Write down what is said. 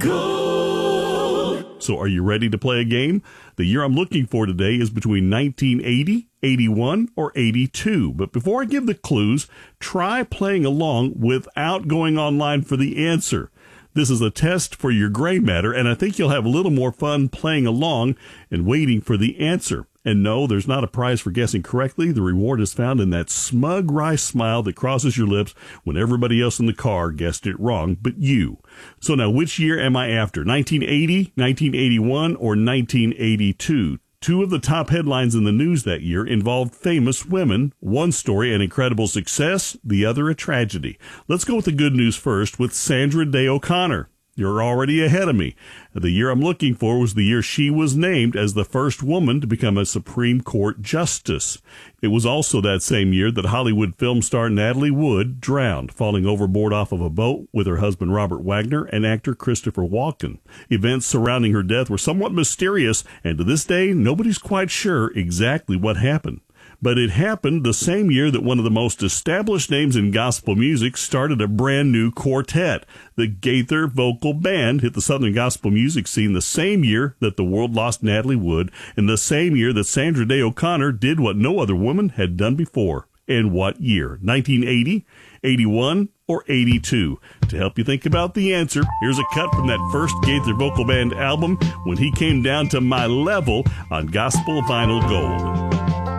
Gold. So are you ready to play a game? The year I'm looking for today is between 1980, 81, or 82. But before I give the clues, try playing along without going online for the answer. This is a test for your gray matter, and I think you'll have a little more fun playing along and waiting for the answer. And no, there's not a prize for guessing correctly. The reward is found in that smug wry smile that crosses your lips when everybody else in the car guessed it wrong, but you. So now, which year am I after? 1980, 1981, or 1982? Two of the top headlines in the news that year involved famous women. One story an incredible success, the other a tragedy. Let's go with the good news first with Sandra Day O'Connor. You're already ahead of me. The year I'm looking for was the year she was named as the first woman to become a Supreme Court justice. It was also that same year that Hollywood film star Natalie Wood drowned, falling overboard off of a boat with her husband Robert Wagner and actor Christopher Walken. Events surrounding her death were somewhat mysterious, and to this day, nobody's quite sure exactly what happened. But it happened the same year that one of the most established names in gospel music started a brand new quartet. The Gaither Vocal Band hit the Southern gospel music scene the same year that the world lost Natalie Wood, and the same year that Sandra Day O'Connor did what no other woman had done before. In what year? 1980, 81, or 82? To help you think about the answer, here's a cut from that first Gaither Vocal Band album, When He Came Down to My Level, on Gospel Vinyl Gold.